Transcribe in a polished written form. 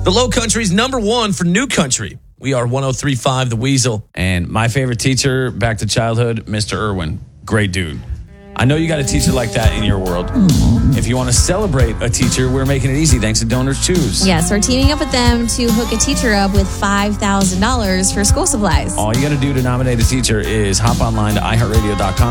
The Low Country's #1 for New Country. We are 103.5 The Weasel. And my favorite teacher, back to childhood, Mr. Irwin. Great dude. I know you got a teacher like that in your world. If you want to celebrate a teacher, we're making it easy thanks to Donors Choose. Yes, we're teaming up with them to hook a teacher up with $5,000 for school supplies. All you got to do to nominate a teacher is hop online to iHeartRadio.com.